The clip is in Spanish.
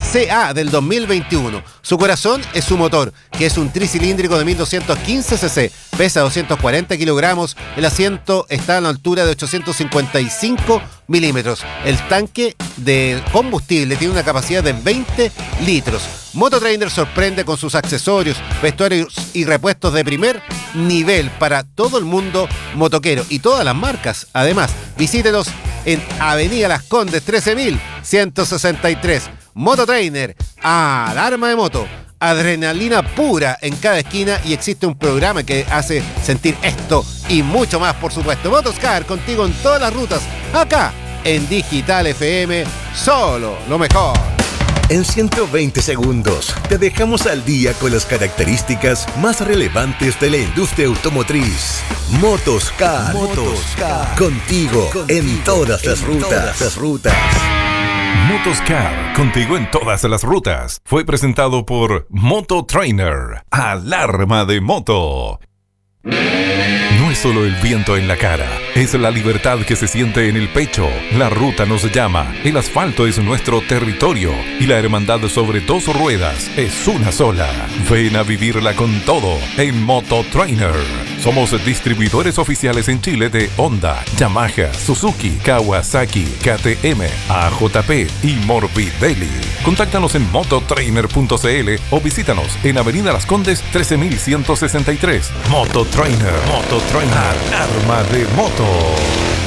CA del 2021. Su corazón es su motor, que es un tricilíndrico de 1215 cc, pesa 240 kilogramos, el asiento está a la altura de 855 milímetros. El tanque de combustible tiene una capacidad de 20 litros. Mototrainer sorprende con sus accesorios, vestuarios y repuestos de primer nivel para todo el mundo motoquero y todas las marcas. Además, visítelos en Avenida Las Condes 13.163. Mototrainer, alarma de moto, adrenalina pura en cada esquina, y existe un programa que hace sentir esto y mucho más, por supuesto. Motoscar, contigo en todas las rutas, acá en Digital FM, solo lo mejor. En 120 segundos te dejamos al día con las características más relevantes de la industria automotriz. Motoscar. Contigo en todas las rutas. Motoscar, contigo en todas las rutas. Fue presentado por Mototrainer, alarma de moto. No es solo el viento en la cara, es la libertad que se siente en el pecho. La ruta nos llama, el asfalto es nuestro territorio y la hermandad sobre dos ruedas es una sola. Ven a vivirla con todo en Mototrainer. Somos distribuidores oficiales en Chile de Honda, Yamaha, Suzuki, Kawasaki, KTM, AJP y Morbidelli. Contáctanos en mototrainer.cl o visítanos en Avenida Las Condes 13.163. Mototrainer, alarma de moto.